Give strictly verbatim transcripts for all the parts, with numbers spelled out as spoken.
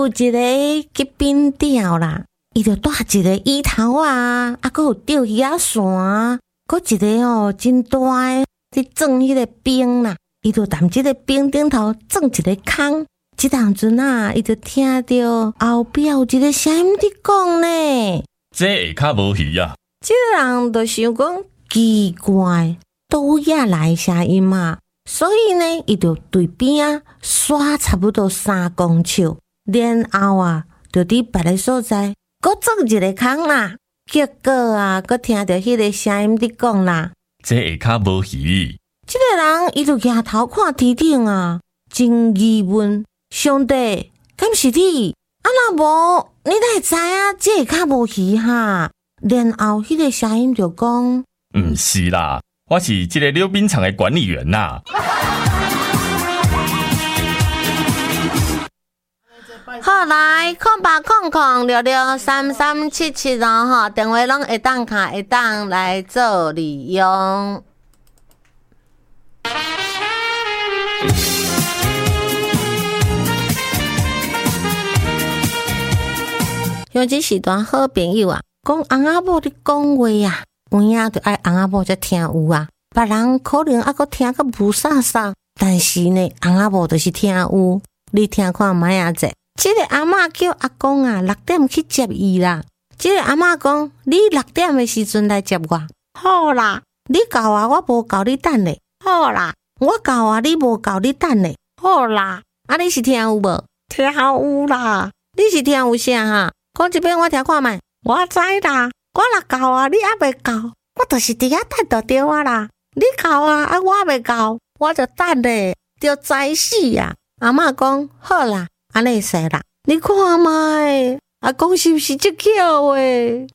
有一个去冰钓啦，伊就带一个椅头啊，啊，搁有钓鱼仔线，搁一个哦真大诶，去装迄个冰啦，伊就踮即个冰顶头装一个空。即当阵啊，伊就听到后壁有一个声音伫讲呢， 这会较无鱼啊！ 即个人就想讲奇怪，倒也来声音啊，所以呢，伊就对边啊刷差不多三公尺，然后啊，就伫别个所在，搁装一个空啦。结果啊，搁听到迄个声音伫讲啦， 这会较无鱼。 即个人伊就仰头看天顶啊，真疑问。上帝，敢是你？啊，若无，你哪会知影这较无鱼哈？然后迄个声音就讲： 毋是啦，我是这个溜冰场的管理员呐。 好来，空八空空六六三三七七哦吼，电话拢会当卡会当来做利用。像这时段好朋友啊，讲翁仔某伫讲话啊，有影就爱翁仔某才听有啊。别人可能还佫听个无啥啥，但是呢，翁仔某就是听有。你听看卖啊者，这个阿嬷叫阿公啊，六点去接伊啦。这个阿嬷讲，你六点的时阵来接我，好啦。你到啊，我无到你等咧，好啦。我到啊，你无到你等咧，好啦。啊，你是听有无？听有啦。你是听有啥哈？讲一遍我听看卖，我知啦，我若到啊，你还未到，我就是伫遐等就对啊啦。你到啊，啊我未到，我就等咧，就知死啊！阿嬷讲好啦，安尼使啦，你看卖，阿公是不是这巧诶？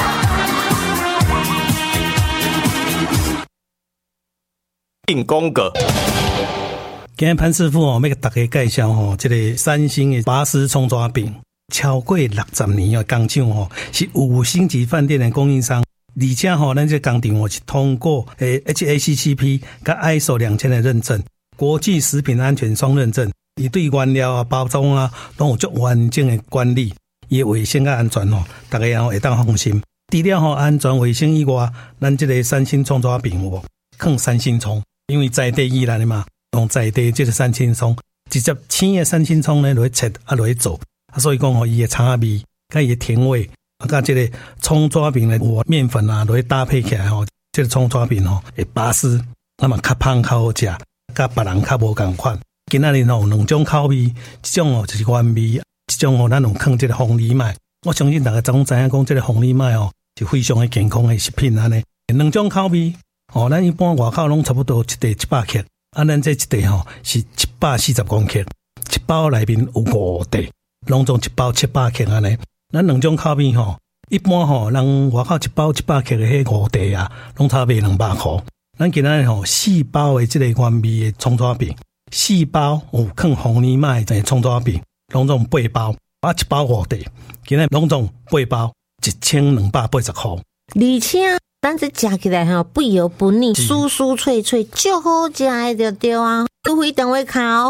应公个。 今日潘师傅哦，要给大家介绍吼，这个三星的拔丝葱抓饼。超过六十年的工厂吼，是五星级饭店的供应商，而且吼，咱这工厂哦是通过诶 H A C C P 跟 I S O 两千的认证，国际食品安全双认证，伊对原料啊、包装啊，都有足完整的管理，伊卫生跟安全吼，大家吼会当放心。除了吼安全卫生以外，咱这个三星葱抓饼有无？放三星葱，因为在地以来的嘛，用在地这个三星葱，直接青的三星葱呢，落去切啊，落去做。所以讲吼，伊的茶味，甲伊的甜味，啊，甲这个葱抓饼咧，有面粉啊，落去搭配起来吼，这个葱抓饼吼会拔丝，那么较香较好食，甲别人较无共款。今仔日吼有两种口味，一种哦就是原味，一种哦咱用放这个凤梨麦。我相信大家总知影讲，这个凤梨麦哦是非常的健康的食品安尼。两种口味，哦，咱一般外口拢差不多一袋一百克，啊，咱这一袋吼是一百四十公克，一包内面有五袋。拢总一包七百克安尼，咱两种口味吼，一般吼，人外口一包一百克的迄五袋啊，拢差卖两百块。咱今仔日吼四包的即个原味的葱抓饼，四包有放凤梨麦的葱抓饼，拢总八包，啊一包五袋，今仔拢总八包，一千两百八十块。 而且咱这食起来吼不油不腻，酥酥脆脆，就好食的就对啊。除非电话卡哦，